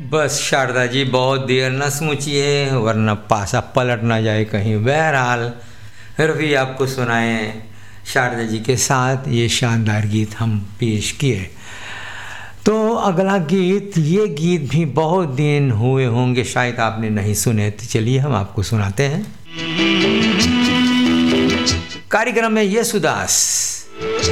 बस शारदा जी बहुत देर न समझिए वरना पासा पलट ना जाए कहीं। बहरहाल रफ़ी आपको सुनाए शारदा जी के साथ ये शानदार गीत हम पेश किए। तो अगला गीत, ये गीत भी बहुत दिन हुए होंगे शायद आपने नहीं सुने, तो चलिए हम आपको सुनाते हैं। कार्यक्रम में यशुदास